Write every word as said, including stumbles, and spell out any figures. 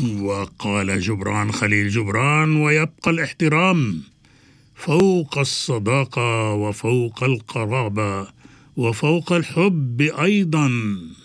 وقال جبران خليل جبران: ويبقى الاحترام فوق الصداقة وفوق القرابة وفوق الحب أيضا.